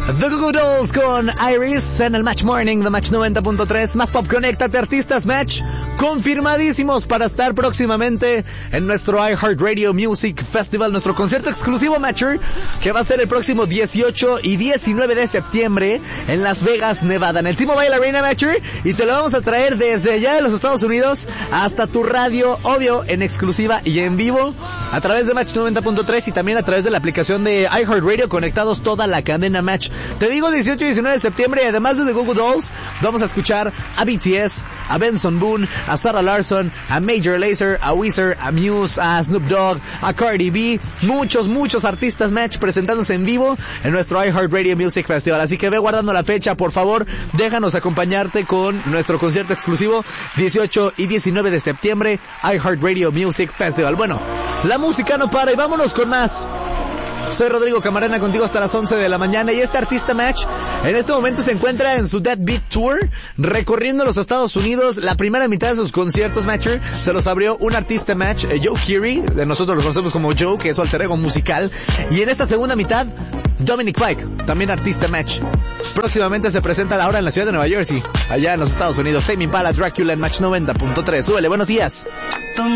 The Goo Goo Dolls con Iris en el Match Morning de Match 90.3. Más Pop, conéctate, artistas Match confirmadísimos para estar próximamente en nuestro iHeartRadio Music Festival, nuestro concierto exclusivo Matcher, que va a ser el próximo 18 y 19 de septiembre en Las Vegas, Nevada, en el T-Mobile Arena Matcher, y te lo vamos a traer desde allá de los Estados Unidos hasta tu radio, obvio, en exclusiva y en vivo, a través de Match 90.3 y también a través de la aplicación de iHeartRadio, conectados toda la cadena Match. Te digo 18 y 19 de septiembre, y además de The Goo Goo Dolls, vamos a escuchar a BTS, a Benson Boone, a Sarah Larsson, a Major Lazer, a Weezer, a Muse, a Snoop Dogg, a Cardi B, muchos artistas Match presentándose en vivo en nuestro iHeartRadio Music Festival. Así que ve guardando la fecha, por favor, déjanos acompañarte con nuestro concierto exclusivo 18 y 19 de septiembre, iHeartRadio Music Festival. Bueno, la música no para y vámonos con más. Soy Rodrigo Camarena, contigo hasta las 11 de la mañana, y este artista Match en este momento se encuentra en su Dead Beat Tour, recorriendo los Estados Unidos. La primera mitad de sus conciertos Matcher se los abrió un artista Match, Joe Keery, de nosotros lo conocemos como Joe, que es su alter ego musical, y en esta segunda mitad Dominic Fike, también artista Match. Próximamente se presenta ahora en la ciudad de Nueva Jersey, allá en los Estados Unidos. Tame Impala, Dracula en Match 90.3. Súbele, buenos días.